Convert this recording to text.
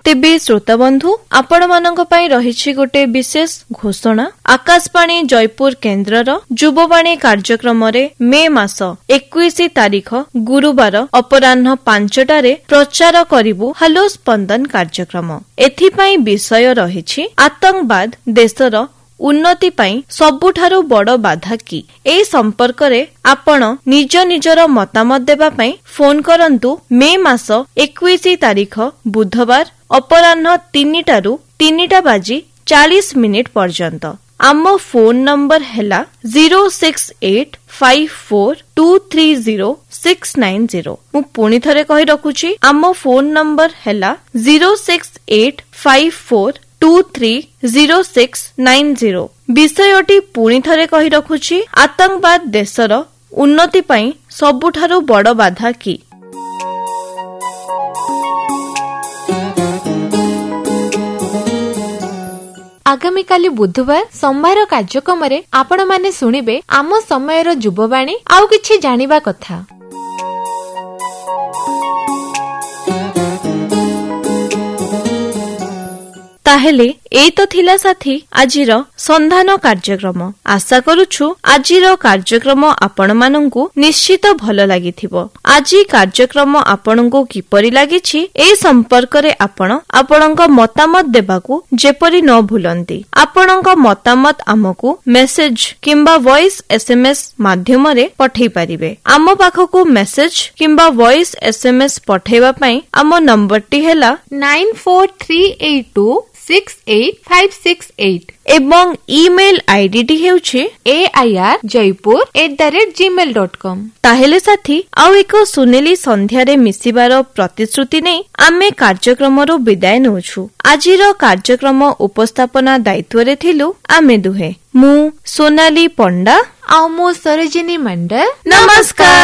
तेबे श्रोता बंधु आपण मानक पई रहिछि गोटे विशेष घोषणा। आकाशवाणी जयपुर केन्द्रर युववाणी कार्यक्रम मे मास 21 तारिख गुरुवार अपराह्न 5टारे प्रचार करिबु हेलो स्पंदन कार्यक्रम। एथिपाई विषय रहिछि आतंकवाद देशर उन्नति पाई सबुठारु बड़ बाधा कि। ए संपर्क रे आपण निज निजर मतामत देबा पई फोन करंतु मे मास 21 तारिख बुधवार अपराह्न 3टारू 3:40 पर्यंत। आम फोन नंबर हैला 06854230690। मु पुणी थरे कहि रखुछि आम फोन नंबर हैला 06854230690। विषयटी पुणी थरे कहि रखुछि आतंकवाद देशर उन्नति पाई सबुठारु बड़ बाधा कि। आगामी काली बुधवार सोमवार कार्यक्रम रे आपण माने सुनिबे आम समयर युववाणी आउ किछि जानिबा कथा। ताहेले एई तो थिला साथी आजिर संधान कार्यक्रम। आशा करूछु आजिर कार्यक्रम आपण मानंकु निश्चित भल लागिथिबो। आजि कार्यक्रम आपणंकु किपरि लागिछि ए संपर्क रे आपण आपणंक मतामत देबाकू जेपरि न भूलंती। आपणंक मतामत आमकू मेसेज किंबा वॉइस एसएमएस माध्यम रे पठेई परिबे। आम पाखकू मेसेज किंबा वॉइस एसएमएस पठेबा पई आम नंबरटी हैला 9438268568 एवं ईमेल आईडी हेउछि airjaipur@gmail.com। ताहेले साथी आउ एको सुनेली संध्या रे मिसिबार प्रतिश्रुति नै आमे कार्यक्रम रो विदाय नउछु। आजिर कार्यक्रम उपस्थापना दायित्व रे थिलु आमे दुहे। मु सोनाली पंडा आउ मो सरोजिनी मंडल। नमस्कार।